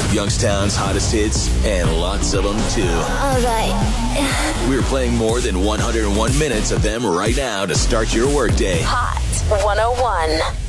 Youngstown's hottest hits, and lots of them, too. All right. We're playing more than 101 minutes of them right now to start your workday. Hot 101.